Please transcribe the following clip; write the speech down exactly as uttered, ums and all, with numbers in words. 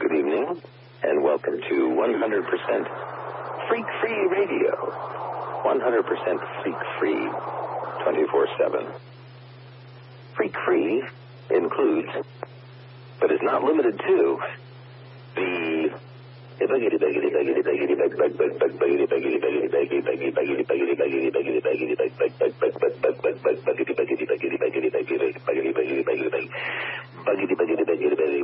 good evening, and welcome to one hundred percent Freak-Free Radio. one hundred percent freak-free, twenty-four seven. Freak-Free includes, but is not limited to, the Buggity Buggity Buggity Buggity Bug Bug Bug Bug Buggity Buggity Buggity Buggity Buggity Buggity Buggity Buggity Buggity Buggity Bug Bug Bug Bug Bug Bug Bug Bug Buggity Buggity Buggity Buggity Buggity Buggity Buggity Buggity Bug Buggity Buggity